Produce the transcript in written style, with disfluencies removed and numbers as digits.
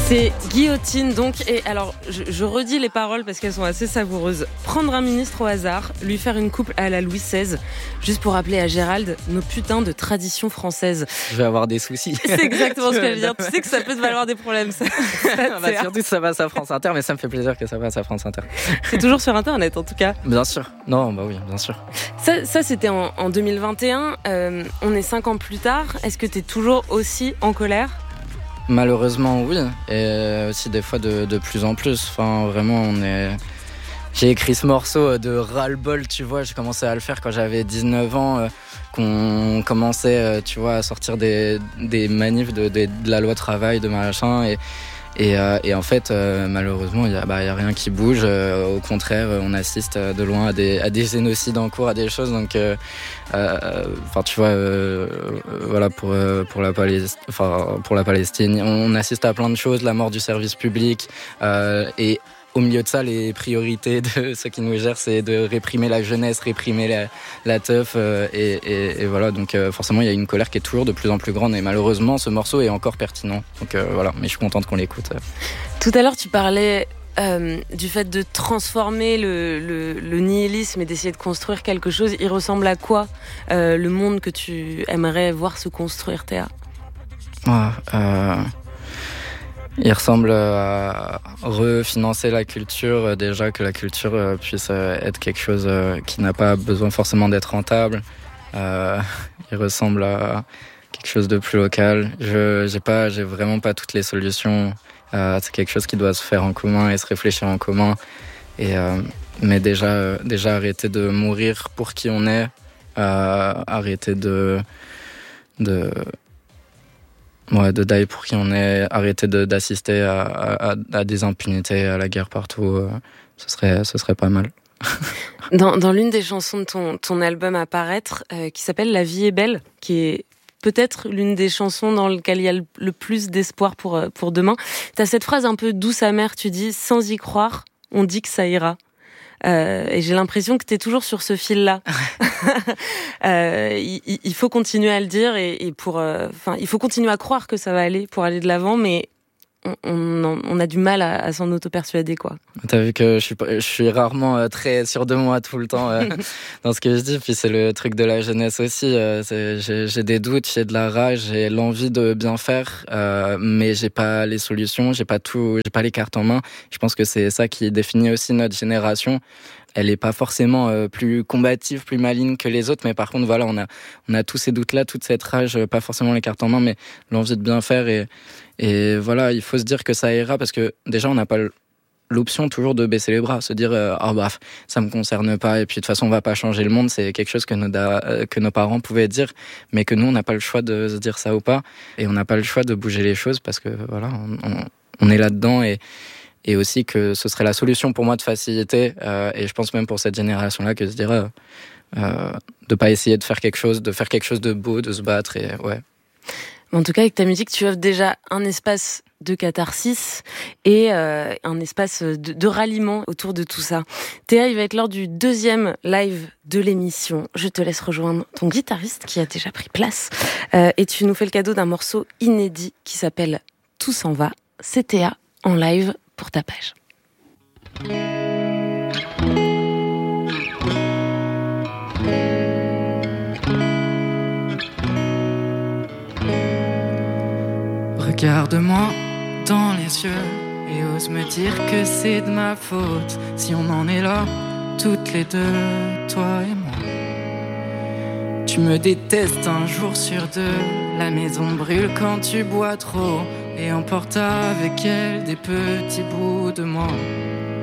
C'est Guillotine donc, et alors je redis les paroles parce qu'elles sont assez savoureuses. Prendre un ministre au hasard, lui faire une coupe à la Louis XVI, juste pour rappeler à Gérald nos putains de traditions françaises. Je vais avoir des soucis. C'est exactement ce que je veux dire. Tu sais que ça peut te valoir des problèmes, ça. Surtout ça passe à France Inter, mais ça me fait plaisir que ça passe à France Inter. C'est toujours sur Internet en tout cas. Bien sûr. Non, bah oui, bien sûr. Ça c'était en 2021. On est 5 ans plus tard. Est-ce que t'es toujours aussi en colère ? Malheureusement, oui. Et aussi des fois de plus en plus. Enfin, vraiment, j'ai écrit ce morceau de ras-le-bol, tu vois. J'ai commencé à le faire quand j'avais 19 ans, qu'on commençait, tu vois, à sortir des manifs de la loi travail, de machin. Et en fait, malheureusement, il y a rien qui bouge. Au contraire, on assiste de loin à des génocides en cours, à des choses. Donc, tu vois, voilà pour la Palestine, on assiste à plein de choses, la mort du service public et au milieu de ça, les priorités de ceux qui nous gèrent, c'est de réprimer la jeunesse, réprimer la teuf. Et voilà, donc forcément, il y a une colère qui est toujours de plus en plus grande. Et malheureusement, ce morceau est encore pertinent. Donc voilà, mais je suis contente qu'on l'écoute. Tout à l'heure, tu parlais du fait de transformer le nihilisme et d'essayer de construire quelque chose. Il ressemble à quoi le monde que tu aimerais voir se construire, Théa ? Il ressemble à refinancer la culture, déjà que la culture puisse être quelque chose qui n'a pas besoin forcément d'être rentable. Il ressemble à quelque chose de plus local. J'ai vraiment pas toutes les solutions. C'est quelque chose qui doit se faire en commun et se réfléchir en commun. Mais déjà arrêter de mourir pour qui on est, arrêter de die pour qui on est, arrêter d'assister à des impunités, à la guerre partout, ce serait pas mal. Dans l'une des chansons de ton album à paraître, qui s'appelle La vie est belle, qui est peut-être l'une des chansons dans lesquelles il y a le plus d'espoir pour demain, t'as cette phrase un peu douce amère, tu dis « Sans y croire, on dit que ça ira ». Et j'ai l'impression que t'es toujours sur ce fil-là. Il faut continuer à le dire et il faut continuer à croire que ça va aller pour aller de l'avant, mais on a du mal à s'en auto-persuader, quoi. T'as vu que je suis rarement très sûr de moi tout le temps dans ce que je dis, puis c'est le truc de la jeunesse aussi. J'ai des doutes, j'ai de la rage, j'ai l'envie de bien faire, mais j'ai pas les solutions, j'ai pas les cartes en main. Je pense que c'est ça qui définit aussi notre génération. Elle est pas forcément plus combative, plus maligne que les autres, mais par contre, voilà, on a tous ces doutes-là, toute cette rage, pas forcément les cartes en main, mais l'envie de bien faire. Et voilà, il faut se dire que ça ira, parce que déjà, on n'a pas l'option toujours de baisser les bras, se dire ça me concerne pas, et puis de toute façon, on va pas changer le monde. C'est quelque chose que nos parents pouvaient dire, mais que nous, on n'a pas le choix de se dire ça ou pas, et on n'a pas le choix de bouger les choses, parce que voilà, on est là-dedans, et aussi que ce serait la solution pour moi de faciliter, et je pense même pour cette génération-là que se dire de pas essayer de faire quelque chose de beau, de se battre, et ouais. En tout cas, avec ta musique, tu offres déjà un espace de catharsis et un espace de ralliement autour de tout ça. Théa, il va être l'heure du 2e live de l'émission. Je te laisse rejoindre ton guitariste qui a déjà pris place, et tu nous fais le cadeau d'un morceau inédit qui s'appelle « Tout s'en va ». C'est Théa en live pour ta page. Regarde-moi dans les yeux et ose me dire que c'est de ma faute si on en est là, toutes les deux, toi et moi. Tu me détestes un jour sur deux, la maison brûle quand tu bois trop et emporte avec elle des petits bouts de moi.